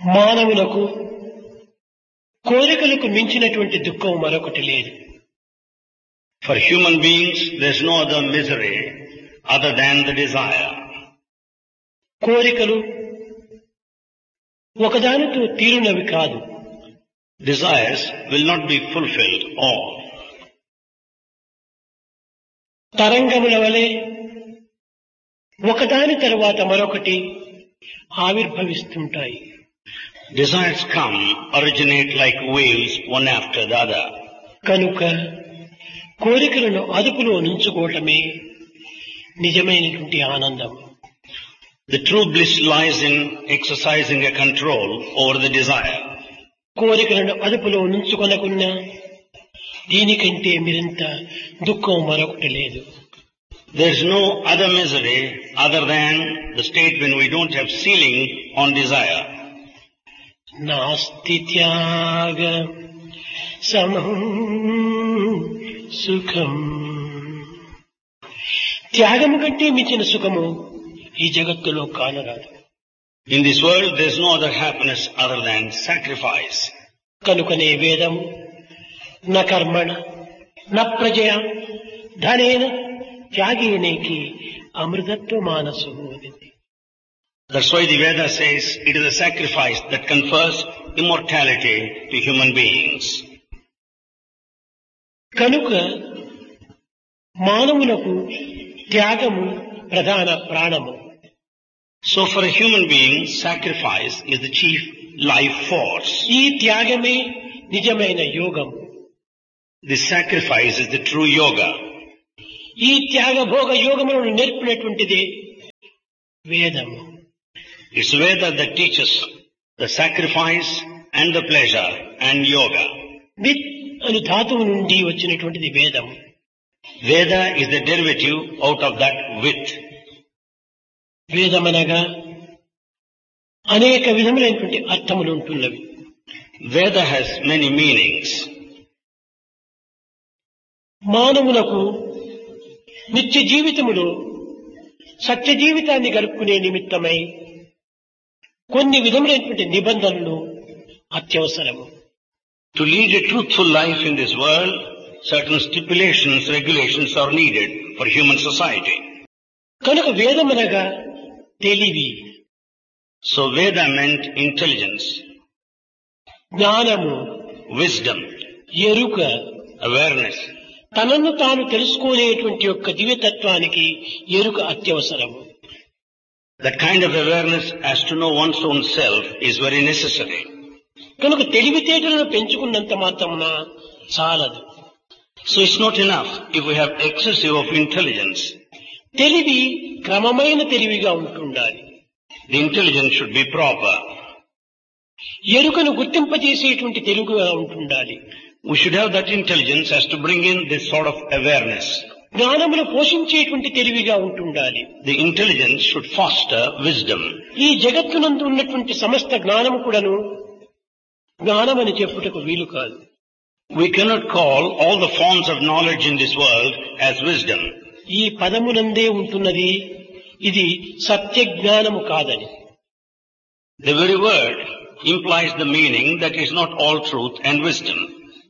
మానవులకు కోరికలకు మించినటువంటి దుఃఖం మరొకటి లేదు. For human beings, there is no other misery other than the desire. కోరికలు ఒకదానితో తీరునవి కాదు. Desires will not be fulfilled all. తరంగముల వలె ఒకదాని తరువాత మరొకటి ఆవిర్భవిస్తుంటాయి. Desires come, originate like waves, one after the other. కనుక కోరికలను అదుపులో ఉంచుకోవటమే నిజమైనటువంటి ఆనందం. The true bliss lies in exercising a control over the desire. కోరికలను అదుపులో ఉంచుకొనకున్నా దీనికంటే మిరింత దుఃఖం మరొకటి లేదు. There is no other misery other than the state when we don't have ceiling on desire. నాస్తి త్యాగ సమం సుఖం. త్యాగము కంటే మించిన సుఖము ఈ జగత్తులో కానరాదు. In this world there is no other happiness other than sacrifice. కనుకనే వేదము న కర్మణ న ప్రజయ ధనేన త్యాగేనేకి అమృతత్వ మానసు అనింది. That's why the Veda says it is a sacrifice that confers immortality to human beings. కనుక మానవులకు త్యాగము ప్రధాన ప్రాణము. So for a human being, sacrifice is the chief life force. ఈ త్యాగమే నిజమైన యోగం. This sacrifice is the true yoga. ఈ త్యాగ భోగ యోగములను నేర్పినటువంటిది వేదము. It's Veda that teaches the sacrifice and the pleasure and yoga. With అను ధాతువు నుండి వచ్చినటువంటిది వేదము. Veda is the derivative out of that with. వేదమనగా అనేక విధములైనటువంటి అర్థములు ఉంటున్నవి. Veda has many meanings. మానవులకు నిత్య జీవితములో సత్య జీవితాన్ని గడుపుకునే నిమిత్తమై కొన్ని విధములైనటువంటి నిబంధనలు అత్యవసరము. To lead a truthful life in this world, certain stipulations, regulations are needed for human society. కనుక వేదమనగా తెలివి. So Veda meant intelligence, జ్ఞానము, wisdom, ఎరుక, awareness. తనను తాను తెలుసుకునేటువంటి యొక్క దివ్యతత్వానికి ఎరుక అత్యవసరము. That kind of awareness as to know one's own self is very necessary. కనుక తెలివితేటలను పెంచుకున్నంత మాత్రమున చాలదు. So it's not enough if we have excessive of intelligence. తెలివి క్రమమైన తెలివిగా ఉంటుండాలి. The intelligence should be proper. ఎరుకను గుర్తింపజేసేటువంటి తెలివిగా ఉంటుండాలి. We should have that intelligence as to bring in this sort of awareness. జ్ఞానమును పోషించేటువంటి తెలివిగా ఉంటుండాలి. The intelligence should foster wisdom. ఈ జగత్తునందు ఉన్నటువంటి సమస్త జ్ఞానము కూడాను జ్ఞానమని చెప్పుటకు వీలు కాదు. We cannot call all the forms of knowledge in this world as wisdom. ఈ పదమునందే ఉంటున్నది ఇది సత్య జ్ఞానము కాదని. The very word implies the meaning that is not all truth and wisdom.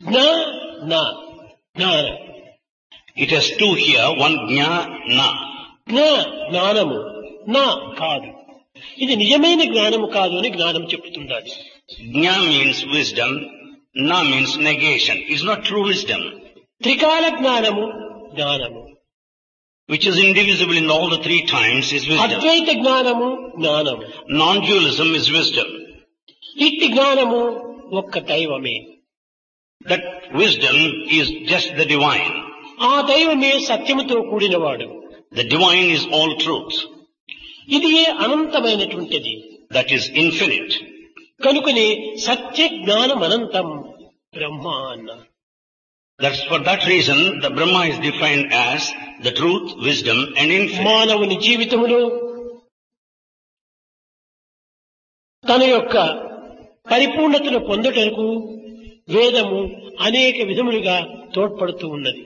జ్ఞాన. It has two here, one jna, na. జ్ఞానము నా కాదు. ఇది నిజమైన జ్ఞానము కాదు అని జ్ఞానం చెప్తుండాలి. Jna means wisdom, na means negation. It's not true wisdom. త్రికాల జ్ఞానము జ్ఞానము. Which is indivisible in all the three times is wisdom. అద్వైత జ్ఞానము జ్ఞానము. Non-dualism is wisdom. ఇట్టి జ్ఞానము ఒక్క దైవమే. That wisdom is just the divine. ఆ దైవమే సత్యముతో కూడినవాడు. The divine is all truth. ఇది అనంతమైనటువంటిది. That is infinite. కనుకనే సత్య జ్ఞానం అనంతం బ్రహ్మ అన్నారు. That's for that reason the Brahma is defined as the truth, wisdom and infinite. మానవుని జీవితములో తన యొక్క పరిపూర్ణతను పొందుటకు వేదము అనేక విధములుగా తోడ్పడుతూ ఉన్నది.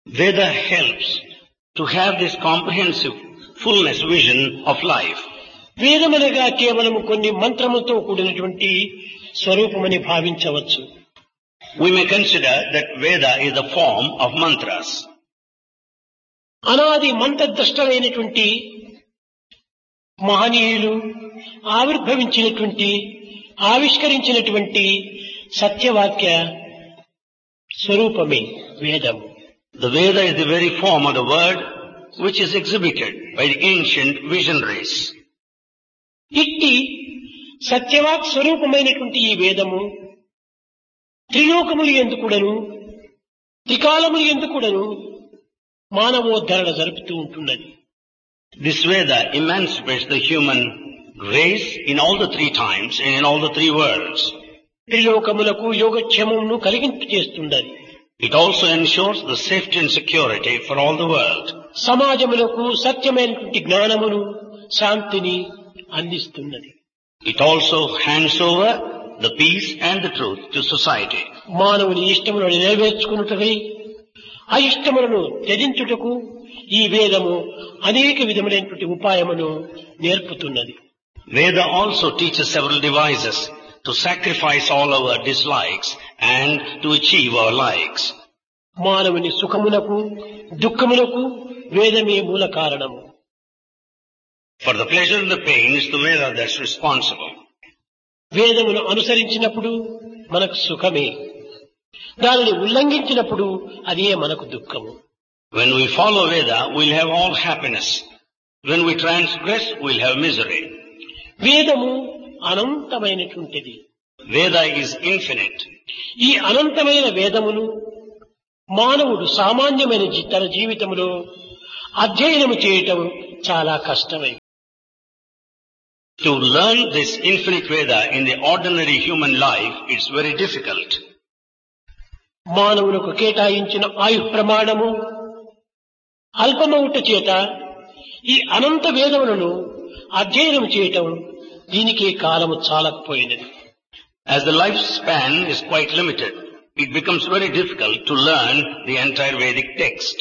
Veda helps to have this comprehensive fullness vision of life. వేదమనగా కేవలం కొన్ని మంత్రములతో కూడినటువంటి స్వరూపమని భావించవచ్చు. We may consider that Veda is the form of mantras. అనాది మంత్రద్రష్టలైనటువంటి మహనీయులు ఆవిష్కరించినటువంటి సత్యవాక్య స్వరూపమే వేదము. The Veda is the very form of the word which is exhibited by the ancient visionaries. ఇట్టి సత్యవాక్ స్వరూపమైనటువంటి ఈ వేదము త్రిలోకములు ఎందుకుడను త్రికాలములు ఎందుకుడను మానవోద్ధరణ జరుపుతూ ఉంటున్నది. This Veda emancipates the human race in all the three times and in all the three worlds. త్రిలోకములకు యోగక్షేమమును కలిగింపు చేస్తున్నది. It also ensures the safety and security for all the world. సమాజములకు సత్యమైనటువంటి జ్ఞానమును శాంతిని అందిస్తున్నది. It also hands over the peace and the truth to society. మానవుని ఇష్టములను నెరవేర్చుకున్నట్టుకై అయిష్టములను త్యజించుటకు ఈ వేదము అనేక విధములైనటువంటి ఉపాయమును నేర్పుతున్నది. Veda also teaches several devices to sacrifice all our dislikes and to achieve our likes. మానవుని సుఖమునకు దుఃఖమునకు వేదమే మూల కారణము. For the pleasure and the pain is the Veda that's responsible. వేదమును అనుసరించినప్పుడు మనకు సుఖమే, దానిని ఉల్లంఘించినప్పుడు అదే మనకు దుఃఖము. When we follow Veda, we'll have all happiness. When we transgress, we'll have misery. వేదము అనంతమైనటువంటిది. Veda is infinite. ఈ అనంతమైన వేదమును మానవుడు సామాన్యమైన తన జీవితంలో అధ్యయనము చేయటం చాలా కష్టమే. To learn this infinite Veda in the ordinary human life, it's very difficult. మానవులకు కేటాయించిన ఆయు ప్రమాణము అల్పమవుట చేత ఈ అనంత వేదములను అధ్యయనం చేయటం దీనికే కాలము చాలకపోయినది. As the lifespan is quite limited, it becomes very difficult to learn the entire Vedic text.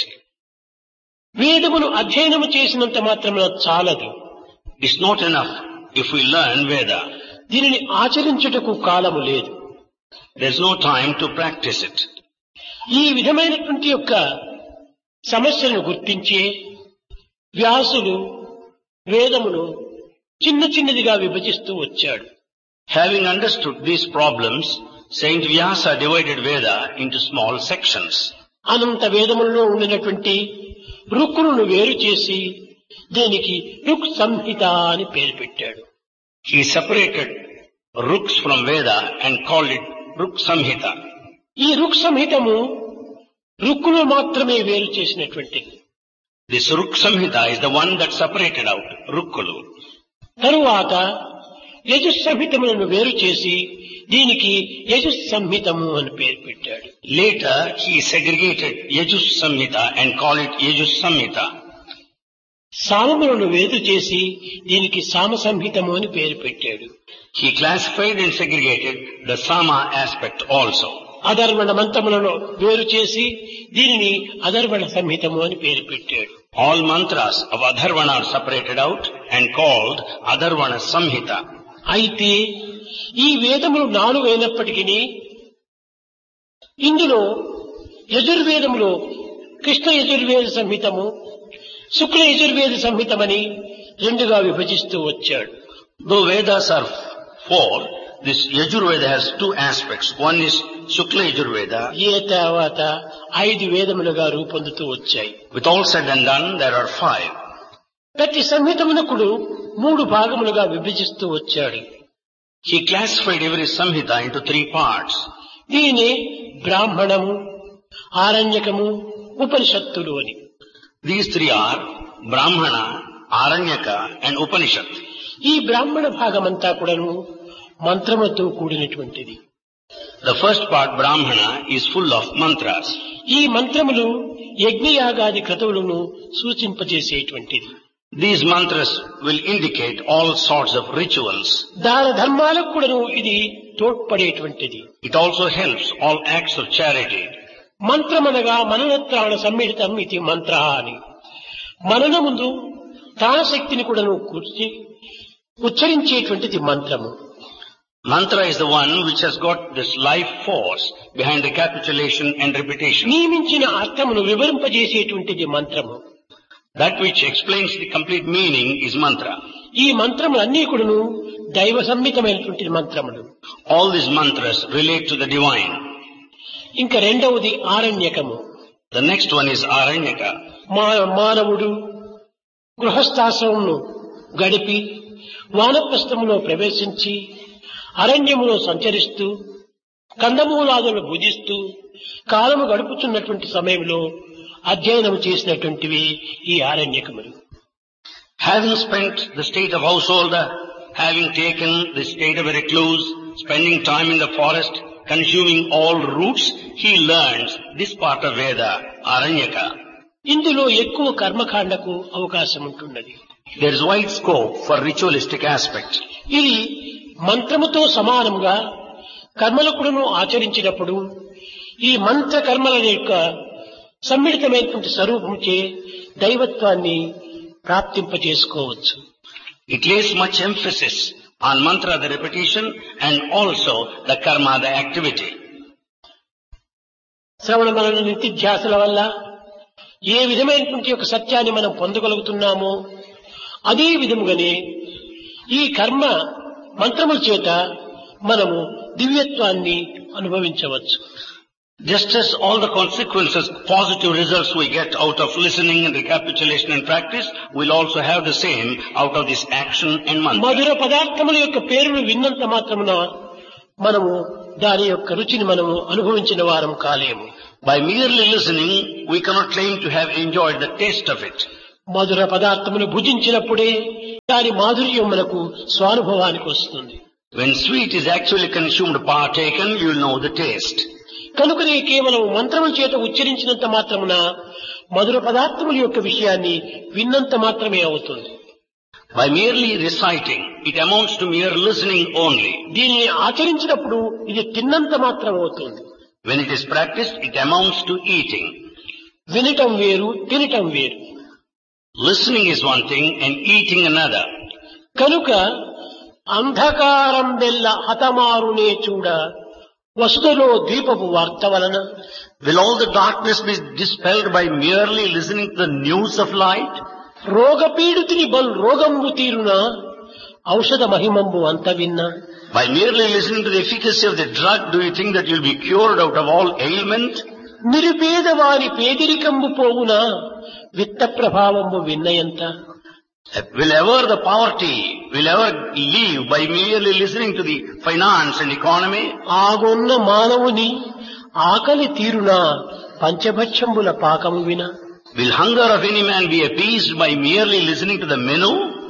వేదమును అధ్యయనము చేసినంత మాత్రమున చాలదు. It's not enough if we learn Veda. దీనిని ఆచరించుటకు కాలము లేదు. There's no time to practice it. ఈ విధమైనటువంటి యొక్క సమస్యలను గుర్తించి వ్యాసుడు వేదమును చిన్న చిన్నదిగా విభజిస్తూ వచ్చాడు. Having understood these problems, Saint Vyasa divided Veda into small sections. అనంత వేదములలో ఉండినటువంటి రుక్కులను వేరు చేసి దీనికి రుక్ సంహిత అని పేరు పెట్టాడు. He separated Ruks from Veda and called it Ruk Samhita. ఈ రుక్ సంహితము రుక్కును మాత్రమే వేరు చేసినటువంటిది. This Ruk Samhita is the one that separated out Rukkulu. తరువాత యజుస్ సంహితములను వేరు చేసి దీనికి యజుస్ సంహితము అని పేరు పెట్టాడు. Later he segregated Yajus Samhita and called it Yajus Samhita. సామములను వేరు చేసి దీనికి సామ సంహితము అని పేరు పెట్టాడు. He classified and segregated the Sama aspect also. అధర్వణ మంత్రములను వేరు చేసి దీనిని అధర్వణ సంహితము అని పేరు పెట్టాడు. All mantras of Adharvana are separated out and called Adharvana Samhita. అయితే ఈ వేదములు 4 అయినప్పటికీ ఇందులో యజుర్వేదములో కృష్ణ యజుర్వేద సంహితము శుక్ల యజుర్వేద సంహితమని 2గా విభజిస్తూ వచ్చాడు. Though Vedas are 4, this Yajurveda has 2 aspects. One is Shukla Yajurveda. ఏ తర్వాత 5 వేదములుగా రూపొందుతూ వచ్చాయి. With all said and done, there are 5. ప్రతి సంహితమునకుడు 3 భాగములుగా విభజిస్తూ వచ్చాడు. He classified every Samhita into 3 parts. దీని బ్రాహ్మణము, ఆరణ్యకము, ఉపనిషత్తులు అని. These 3 are Brahmana, Aranyaka and Upanishad. ఈ బ్రాహ్మణ భాగమంతా కూడాను మంత్రముతో కూడినటువంటిది. The first part, Brahmana, is full of mantras. ఈ మంత్రములు యజ్ఞయాగాది క్రతువులను సూచింపజేసేటువంటిది. These mantras will indicate all sorts of rituals. దాన ధర్మాలకు కూడాను ఇది తోడ్పడేటువంటిది. It also helps all acts of charity. మంత్రమనగా మననత్రాణ సమ్మిళితం ఇది మంత్ర అని. మననముందు తాన శక్తిని కూడాను కూర్చి ఉచ్చరించేటువంటిది మంత్రము. Mantra is the one which has got this life force behind recapitulation and repetition. నియమించిన అర్థమును వివరింపజేసేటువంటిది మంత్రము. That which explains the complete meaning is mantra. ఈ మంత్రములన్నీ కూడాను దైవ సంహితమైనటువంటి మంత్రములు. All these mantras relate to the divine. ఇంకా రెండవది ఆరణ్యకము. The next one is Aranyaka. మానవుడు గృహస్థాశ్రమమును గడిపి వానప్రస్థములో ప్రవేశించి అరణ్యములో సంచరిస్తూ కందమూలాదులను భుజిస్తూ కాలము గడుపుతున్నటువంటి సమయంలో అధ్యయనం చేసినటువంటివి ఈ ఆరణ్యకములు. Having spent the state of householder, having taken the state of a recluse, spending time in the forest, consuming all roots, he learns this part of Veda, Aranyaka. ఇందులో ఎక్కువ కర్మకాండకు అవకాశం ఉంటున్నది. There is wide scope for ritualistic aspect. ఇది మంత్రముతో సమానంగా కర్మలకుడును ఆచరించినప్పుడు ఈ మంత్ర కర్మల యొక్క సమ్మిళితమైనటువంటి స్వరూపంచే దైవత్వాన్ని ప్రాప్తింపజేసుకోవచ్చు. It lays much emphasis on mantra, the repetition, and also the karma, the activity. శ్రవణ మనన నిత్యధ్యాసల వల్ల ఏ విధమైనటువంటి ఒక సత్యాన్ని మనం పొందగలుగుతున్నామో అదే విధముగానే ఈ కర్మ మంత్రముల చేత మనము దివ్యత్వాన్ని అనుభవించవచ్చు. Just as all the consequences, positive results we get out of listening and recapitulation and practice, we'll also have the same out of this action and mantra. మధుర పదార్థముల యొక్క పేరును విన్నంత మాత్రమున మనము దాని యొక్క రుచిని మనము అనుభవించిన వారం కాలేము. By merely listening, we cannot claim to have enjoyed the taste of it. మధుర పదార్థమును భుజించినప్పుడే దాని మాధుర్యం మనకు స్వానుభవానికి వస్తుంది. When sweet is actually consumed, partaken, you will know the taste. కనుకనే కేవలం మంత్రముల చేత ఉచ్చరించినంత మాత్రమున మధుర పదార్థముల యొక్క విషయాన్ని విన్నంత మాత్రమే అవుతుంది. By merely reciting, it amounts to mere listening only. దీనిని ఆచరించినప్పుడు ఇది తిన్నంత మాత్రం అవుతుంది. When it is practiced, it amounts to eating. వినటం వేరు, తినటం వేరు. Listening is one thing and eating another. కనుక అంధకారం వెల్ల హతమారునే చూడ వసుధలో దీపపు వార్త వలన Will all the darkness be dispelled by merely listening to the news of light? రోగపీడితుని బల్ రోగంబు తీరున ఔషధ మహిమంబు అంత విన్నా. By merely listening to the efficacy of the drug, do you think that you will be cured out of all ailment? నిరుపేదవారి పేదరికంబు పోవున విత్త ప్రభావంబు విన్నయంత. Will ever the poverty, will ever leave by merely listening to the finance and economy? ఆగొన్న మానవుని ఆకలి తీరున పంచభక్షంబుల పాకము విన. Will hunger of any man be appeased by merely listening to the menu?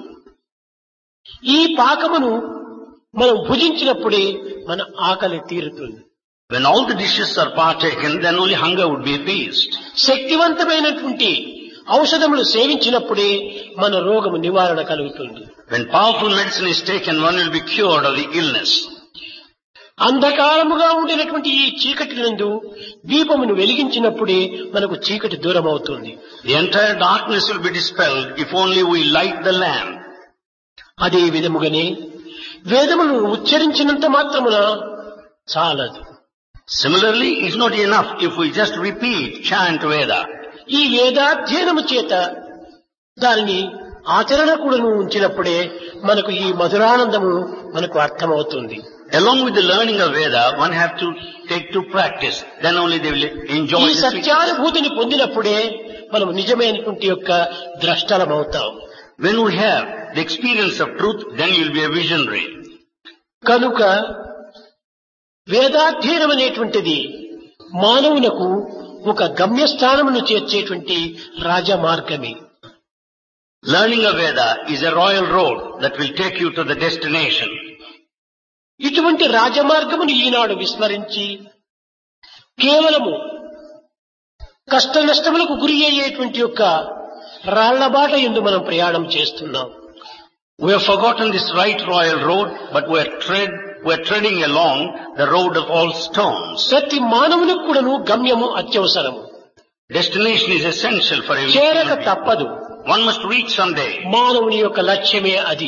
ఈ పాకమును మనం భుజించినప్పుడే మన ఆకలి తీరుతుంది. When all the dishes are partaken, then only hunger would be appeased. శక్తివంతమైనటువంటి ఔషధములు సేవించినప్పుడే మన రోగము నివారణ కలుగుతుంది. When powerful medicine is taken, one will be cured of the illness. అంధకారముగా ఉండినటువంటి ఈ చీకటి నందు దీపమును వెలిగించినప్పుడే మనకు చీకటి దూరం అవుతుంది. The entire darkness will be dispelled if only we light the lamp. అదే విధముగానే వేదమును ఉచ్చరించినంత మాత్రమున చాలదు. Similarly, it's not enough if we just repeat, chant Veda. ఈ వేదాధ్యయనము చేత దానిని ఆచరణ కూడాను ఉంచినప్పుడే మనకు ఈ మధురానందము మనకు అర్థమవుతుంది. Along with the learning of Veda, one have to take to practice. Then only they will enjoy ఈ the సత్యానుభూతిని పొందినప్పుడే మనం నిజమైనటువంటి యొక్క ద్రష్టలమవుతాం. When we have the experience of truth, then you will be a visionary. కనుక వేదాధ్యయనం అనేటువంటిది మానవులకు ఒక గమ్యస్థానమును చేర్చేటువంటి రాజమార్గమే. Learning of Veda is a royal road that will take you to the destination. ఇటువంటి రాజమార్గమును ఈనాడు విస్మరించి కేవలము కష్ట నష్టములకు గురి అయ్యేటువంటి యొక్క రాళ్లబాట యందు మనం ప్రయాణం చేస్తున్నాం. We have forgotten this right royal road, but we are treading along the road of all stones. ప్రతి మానవునికి కూడాను గమ్యము అత్యవసరము. Destination is essential for every చేరక human being. తప్పదు. One must reach someday. మానవుని యొక్క లక్ష్యమే అది.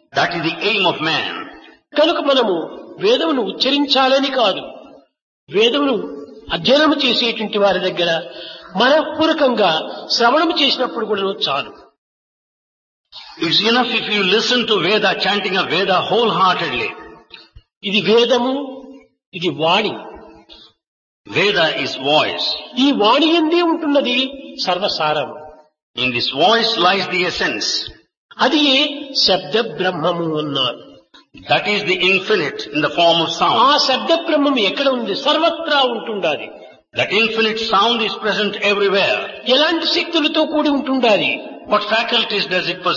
That is the aim of man. కనుక మనము వేదమును ఉచ్చరించాలని కాదు, వేదమును అధ్యయనం చేసేటువంటి వారి దగ్గర మనఃపూర్వకంగా శ్రవణం చేసినప్పుడు కూడా చాలు. It's enough if you listen to Veda, chanting of Veda wholeheartedly. ఇది వేదము, ఇది వాణి. Veda is voice. ఈ వాణి ఎందే ఉంటున్నది సర్వసారం. In this voice lies the essence. అది శబ్ద బ్రహ్మము అన్నారు. That is the infinite in the form of sound. ఆ శబ్ద బ్రహ్మం ఎక్కడ ఉంది? సర్వత్రా ఉంటుండాలి. That infinite sound is present everywhere. ఎలాంటి శక్తులతో కూడి ఉంటుండాలి? What faculties does it possess?